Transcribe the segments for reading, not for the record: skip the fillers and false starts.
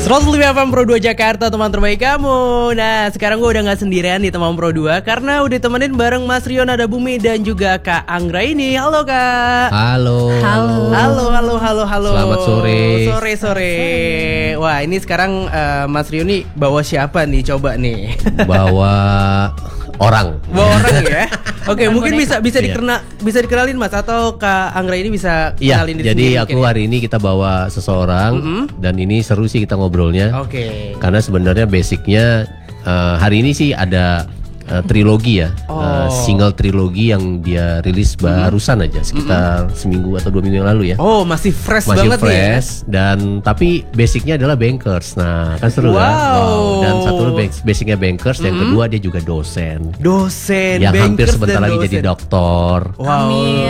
105 FM Pro 2 Jakarta, teman terbaik kamu. Nah, sekarang gue udah gak sendirian di teman Pro 2 karena udah temenin bareng Mas Rio Nada Bumi dan juga Kak Anggra ini. Halo Kak. Halo. Selamat sore. Sore. Wah, ini sekarang Mas Rio nih bawa siapa nih? Coba nih. Bawa orang ya. Oke, mungkin bisa dikenalin Mas, atau Kak Anggra ini bisa kenalin diri jadi sendiri. aku hari ini kita bawa seseorang dan ini seru sih kita ngobrolnya. Oke. Karena sebenarnya basicnya hari ini sih ada trilogi ya, single trilogi yang dia rilis barusan aja sekitar seminggu atau 2 minggu yang lalu ya. Oh, masih fresh Masih banget fresh ya. Dan tapi basicnya adalah bankers. Nah, kan seru ya. Wow. Dan satu basicnya bankers, yang kedua dia juga dosen. Bankers Yang hampir sebentar dan lagi dosen. jadi doktor. Wow. Amin.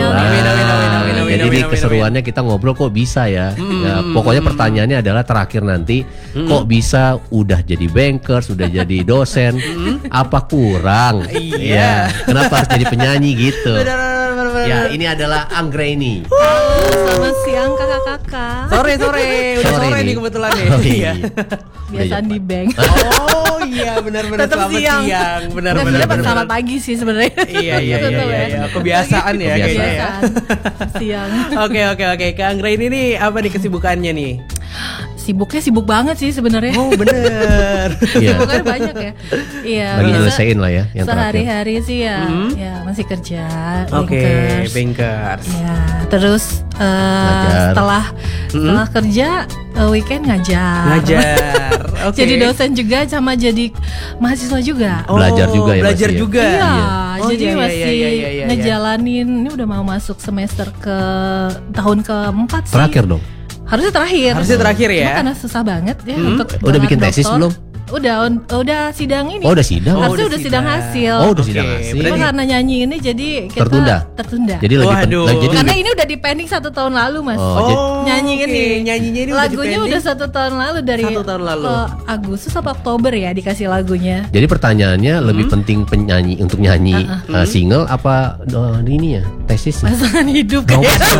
Jadi di keseruannya kita ngobrol kok bisa ya. Ya, pokoknya pertanyaannya adalah terakhir nanti kok bisa udah jadi bankers, udah jadi dosen, apa kurang? Iya. Ya, kenapa harus jadi penyanyi gitu? Benar. Ya, ini adalah Anggreni. Selamat siang kakak-kakak. Sore. Udah sore nih nih. kebetulan nih. Oh, Iya. Biasaan di bank. Oh iya, benar. Tetap Selamat siang. Benar. Selamat pagi sih sebenarnya. Iya. Tetap ya. Kebiasaan ya kayaknya ya. Kebiasaan. Siang. Oke. Kak Anggra ini nih apa nih kesibukannya nih? Sibuknya sibuk banget sih sebenarnya. Oh, bener. Iya. Sibuknya banyak ya. Iya. Lagi biasa nyelesain lah ya yang terakhir. sehari-hari sih ya. Ya masih kerja. Oke, bankers. bankers. Ya, terus Ngajar. setelah kerja weekend ngajar. Oke. Jadi dosen juga sama jadi mahasiswa juga. Belajar juga ya, Belajar masih ya? juga. Iya, Oh, jadi iya, masih iya. ngejalanin. Ini udah mau masuk semester ke tahun keempat sih. Terakhir dong. Harusnya terakhir ya. Cuma karena susah banget ya untuk Udah bikin gelar tesis doktor. belum? Udah sidang ini. Oh, udah sidang. Harusnya udah udah sidang sidang. hasil. Oh, udah Oke, sidang hasil. Cuma berarti- karena nyanyi ini jadi kita tertunda. Jadi lagi Waduh. jadi Karena lebih- ini udah di pending 1 tahun lalu mas. Oh, Nyanyi oke. ini. Nyanyinya ini Lagunya udah 1 tahun lalu dari 1 tahun lalu. Agustus atau Oktober ya dikasih lagunya. Jadi pertanyaannya lebih penting penyanyi untuk nyanyi single apa ini ya tesis? Pasangan hidup Oh, kayaknya.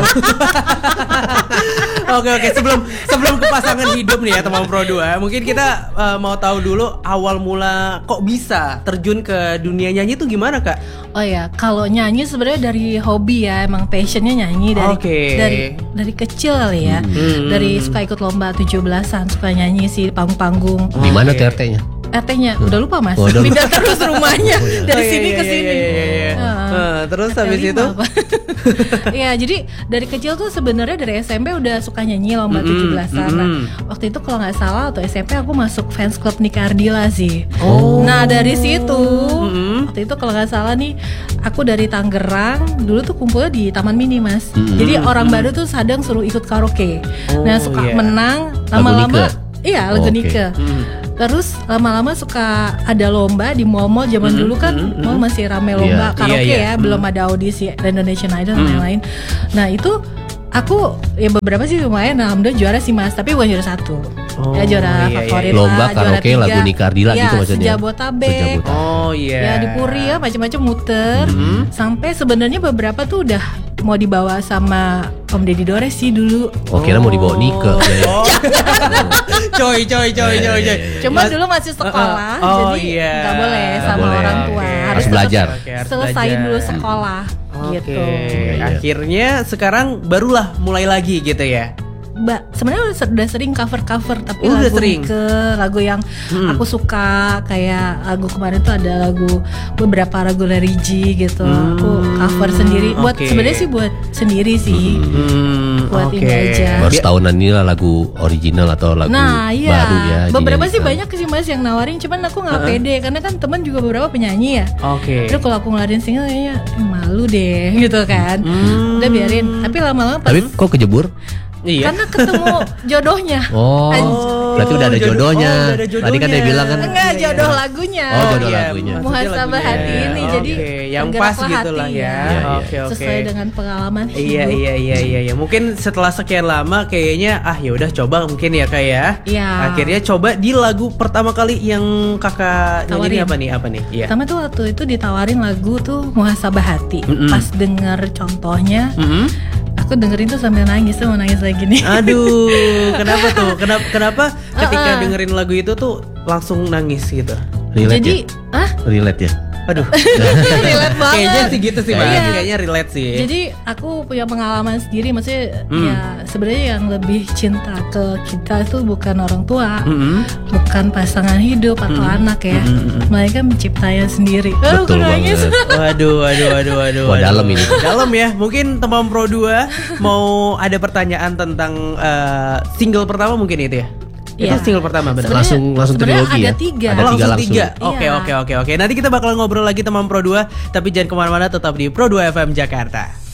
Oke. Sebelum ke pasangan hidup nih ya teman Pro 2, mungkin kita mau tahu dulu awal mula kok bisa terjun ke dunia nyanyi itu gimana Kak? Oh ya, kalau nyanyi sebenarnya dari hobi ya, emang passionnya nyanyi Oke. dari kecil kali ya. Dari suka ikut lomba 17-an, suka nyanyi sih panggung-panggung. Di mana Oke. TRT-nya? RT-nya udah lupa mas, Oh, udah lupa. pindah terus rumahnya dari Oh, sini iya, ke iya, sini. iya. Terus RT habis 5 itu? apa? Ya jadi dari kecil tuh sebenarnya dari SMP udah suka nyanyi lomba 17-an. Nah, waktu itu kalau nggak salah atau SMP aku masuk fans club Nika Ardila sih. Nah dari situ waktu itu kalau nggak salah nih aku dari Tangerang dulu tuh kumpulnya di Taman Mini mas. Jadi orang baru tuh sadang suruh ikut karaoke. Nah suka iya. menang Lagu lama-lama. Nike? Iya lagu Oh, oke. Nike. Terus lama-lama suka ada lomba di mall-mall zaman dulu kan mall masih rame lomba Iya. karaoke Iya. ya, belum ada audisi Indonesian Idol dan lain-lain. Nah itu aku ya beberapa sih lumayan, alhamdulillah juara sih mas, tapi bukan juara 1. Ya juara iya, favorit iya. Lomba lah, juara karaoke 3. lagu Nika Ardila Ya, gitu maksudnya? Sejabotabek. Sejabotabek. Oh iya. Ya di Puri ya macam-macam muter. Sampai sebenarnya beberapa tuh udah mau dibawa sama Om Deddy Dores sih dulu. Oh, kira mau dibawa Nike. Oh. Coy. Cuma dulu masih sekolah, Oh, jadi iya. nggak boleh Nggak sama boleh. orang tua. Oke. Harus Harus belajar. Oke, harus Selesain belajar. dulu sekolah gitu. Oke. Akhirnya sekarang barulah mulai lagi gitu ya. Sebenarnya udah sering cover tapi Udah lagu sering. lagu yang aku suka, kayak lagu kemarin tuh ada beberapa lagu dari G gitu. Aku cover sendiri. Buat Oke. sebenarnya sih buat sendiri sih. Buat oke. ini aja. Baru setahunan ini lah lagu original atau lagu Nah iya, baru ya. beberapa sih dinyanyikan. banyak sih mas yang nawarin, cuman aku nggak pede karena kan teman juga beberapa penyanyi ya. Oke. Terus kalau aku ngelarin single kayaknya malu deh gitu kan. Udah biarin. Tapi lama-lama pas Tapi kok kejebur? Iya. karena ketemu jodohnya. Oh, berarti udah ada jodohnya. Oh, udah ada jodohnya. Tadi kan dia bilang kan Enggak, jodoh lagunya. Oh, jodoh iya, lagunya. maksudnya Muhasabah lagunya. hati ini, jadi Oke, yang tergeraklah pas gitu lah hati ya. Iya, iya. Oke. Sesuai dengan pengalaman Iya hidup. iya. Mungkin setelah sekian lama kayaknya ya udah coba mungkin ya Kak ya. Iya. Akhirnya coba di lagu pertama kali yang Kakak nyanyi Tawarin. apa nih? Iya. Pertama tuh waktu itu ditawarin lagu tuh Muhasabah Hati. Pas denger contohnya, aku dengerin tuh sambil nangis tuh, mau nangis lagi nih. Aduh, kenapa tuh? Kenapa ketika dengerin lagu itu tuh langsung nangis gitu? Relate Jadi, ya? Relate ya? Aduh. relate banget. Kayaknya sih gitu sih, Pak. Iya. Kayaknya relate sih. Jadi aku punya pengalaman sendiri, maksudnya ya sebenarnya yang lebih cinta ke kita itu bukan orang tua, bukan pasangan hidup atau anak ya, melainkan penciptanya sendiri. Betul nangis. banget. Waduh. Wah, dalam ini. Dalam ya. Mungkin teman Pro 2 mau ada pertanyaan tentang single pertama mungkin itu ya? Iya. Itu single pertama benar. Sebenarnya- Langsung sebenarnya trilogi ya? ada 3. Ada Oh, tiga langsung 3. langsung. Oke. Nanti kita bakal ngobrol lagi teman Pro 2, tapi jangan kemana-mana, tetap di Pro 2 FM Jakarta.